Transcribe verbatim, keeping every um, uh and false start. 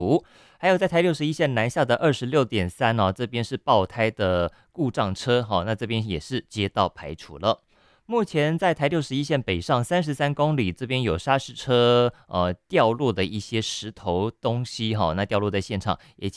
还有在台六十一线南下的二十六点三哦，这边是爆胎的故障车哈、哦，那这边也是街道排除了。目前在台六十一线北上三十三公里，这边有砂石车呃掉落的一些石头东西哈、哦，那掉落在现场也